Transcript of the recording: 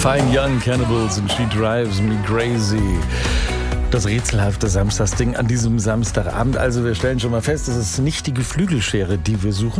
Fine Young Cannibals and She Drives Me Crazy. Das rätselhafte Samstagsding an diesem Samstagabend. Also wir stellen schon mal fest, es ist nicht die Geflügelschere, die wir suchen.